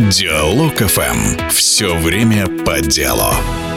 Диалог ФМ. Все время по делу.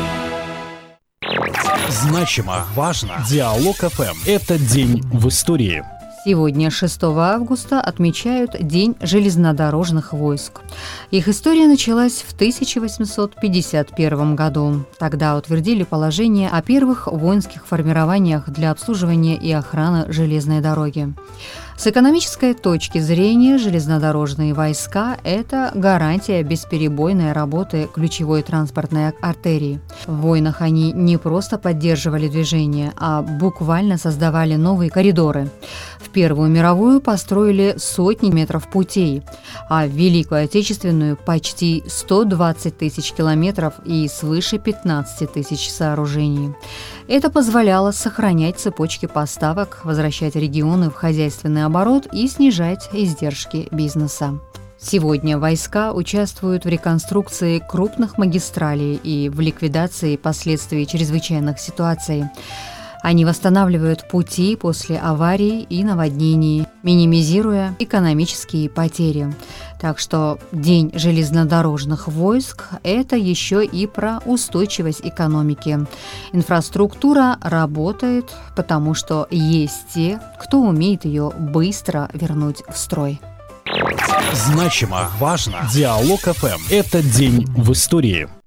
Значимо, важно. Диалог ФМ. Это день в истории. Сегодня, 6 августа, отмечают День железнодорожных войск. Их история началась в 1851 году. Тогда утвердили положение о первых воинских формированиях для обслуживания и охраны железной дороги. С экономической точки зрения железнодорожные войска – это гарантия бесперебойной работы ключевой транспортной артерии. В войнах они не просто поддерживали движение, а буквально создавали новые коридоры. В Первую мировую построили сотни метров путей, а в Великую Отечественную – почти 120 тысяч километров и свыше 15 тысяч сооружений. Это позволяло сохранять цепочки поставок, возвращать регионы в хозяйственный оборот и снижать издержки бизнеса. Сегодня войска участвуют в реконструкции крупных магистралей и в ликвидации последствий чрезвычайных ситуаций. Они восстанавливают пути после аварий и наводнений, минимизируя экономические потери. Так что День железнодорожных войск – это еще и про устойчивость экономики. Инфраструктура работает, потому что есть те, кто умеет ее быстро вернуть в строй. Значимо, важно. Диалог ФМ. Это день в истории.